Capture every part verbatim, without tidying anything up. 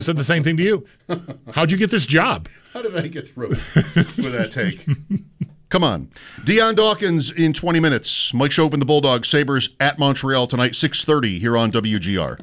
said the same thing to you. How'd you get this job? How did I get through with that take? Come on. Deion Dawkins in twenty minutes. Mike Schopp and the Bulldogs, Sabres at Montreal tonight, six thirty here on W G R.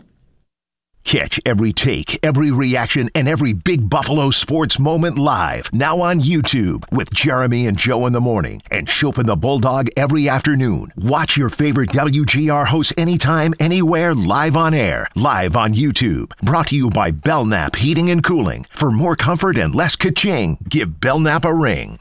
Catch every take, every reaction, and every big Buffalo sports moment live. Now on YouTube with Jeremy and Joe in the morning and Schopp and the Bulldog every afternoon. Watch your favorite W G R hosts anytime, anywhere, live on air. Live on YouTube. Brought to you by Belknap Heating and Cooling. For more comfort and less ka-ching, give Belknap a ring.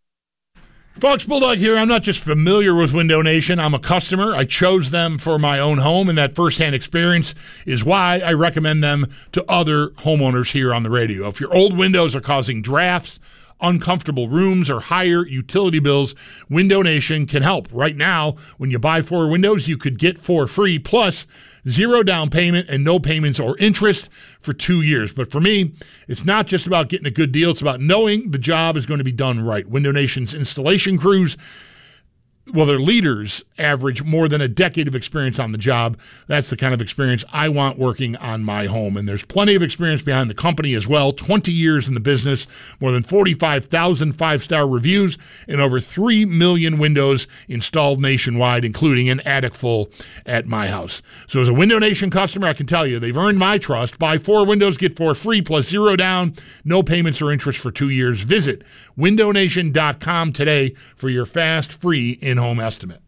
Folks, Bulldog here. I'm not just familiar with Window Nation. I'm a customer. I chose them for my own home, and that firsthand experience is why I recommend them to other homeowners here on the radio. If your old windows are causing drafts, uncomfortable rooms, or higher utility bills, Window Nation can help. Right now, when you buy four windows, you could get four free, plus zero down payment and no payments or interest for two years. But for me, it's not just about getting a good deal. It's about knowing the job is going to be done right. Window Nation's installation crews, well, their leaders average more than a decade of experience on the job. That's the kind of experience I want working on my home. And there's plenty of experience behind the company as well. twenty years in the business, more than forty-five thousand five-star reviews, and over three million windows installed nationwide, including an attic full at my house. So as a Window Nation customer, I can tell you they've earned my trust. Buy four windows, get four free, plus zero down, no payments or interest for two years. Visit window nation dot com today for your fast, free in-home estimate.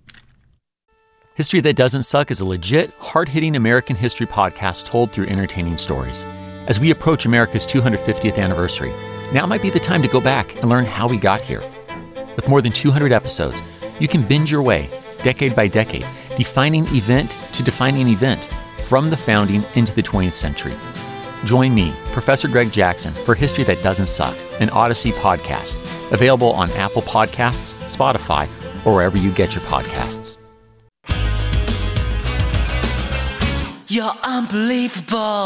History That Doesn't Suck is a legit, hard-hitting American history podcast told through entertaining stories. As we approach America's two hundred fiftieth anniversary, now might be the time to go back and learn how we got here. With more than two hundred episodes, you can binge your way, decade by decade, defining event to defining event, from the founding into the twentieth century. Join me, Professor Greg Jackson, for History That Doesn't Suck, an Odyssey podcast, available on Apple Podcasts, Spotify, or wherever you get your podcasts. You're unbelievable.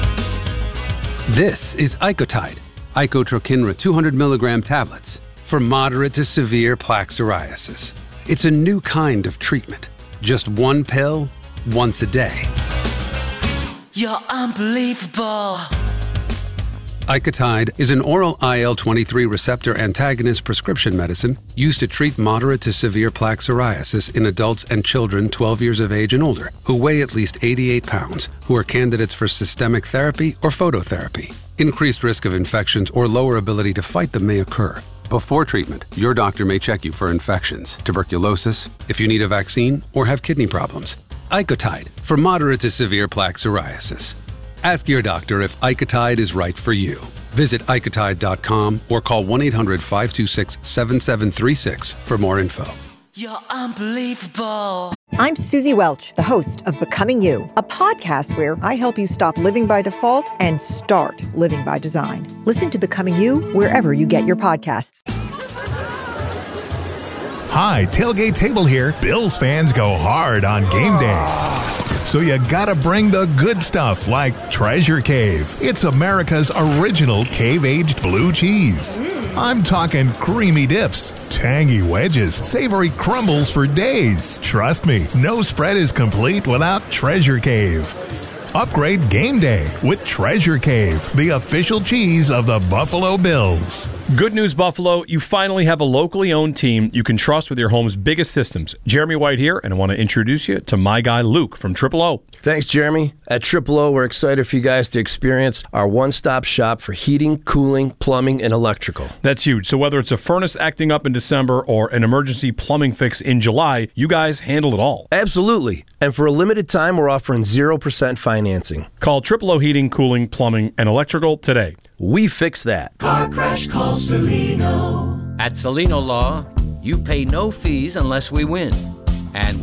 This is Icotide, Icotrokinra two hundred milligram tablets for moderate to severe plaque psoriasis. It's a new kind of treatment. Just one pill, once a day. You're unbelievable. Icotide is an oral I L twenty-three receptor antagonist prescription medicine used to treat moderate to severe plaque psoriasis in adults and children twelve years of age and older who weigh at least eighty-eight pounds, who are candidates for systemic therapy or phototherapy. Increased risk of infections or lower ability to fight them may occur. Before treatment, your doctor may check you for infections, tuberculosis, if you need a vaccine, or have kidney problems. Icotide for moderate to severe plaque psoriasis. Ask your doctor if Icotide is right for you. Visit icotide dot com or call one eight hundred five two six seven seven three six for more info. You're unbelievable. I'm Susie Welch, the host of Becoming You, a podcast where I help you stop living by default and start living by design. Listen to Becoming You wherever you get your podcasts. Hi, Tailgate Table here. Bills fans go hard on game day. So you gotta bring the good stuff like Treasure Cave. It's America's original cave-aged blue cheese. I'm talking creamy dips, tangy wedges, savory crumbles for days. Trust me, no spread is complete without Treasure Cave. Upgrade game day with Treasure Cave, the official cheese of the Buffalo Bills. Good news, Buffalo. You finally have a locally owned team you can trust with your home's biggest systems. Jeremy White here, and I want to introduce you to my guy, Luke, from Triple O. Thanks, Jeremy. At Triple O, we're excited for you guys to experience our one-stop shop for heating, cooling, plumbing, and electrical. That's huge. So whether it's a furnace acting up in December or an emergency plumbing fix in July, you guys handle it all. Absolutely. And for a limited time, we're offering zero percent financing. Call Triple O Heating, Cooling, Plumbing, and Electrical today. We fix that. Car crash, call Celino. At Celino Law, you pay no fees unless we win. And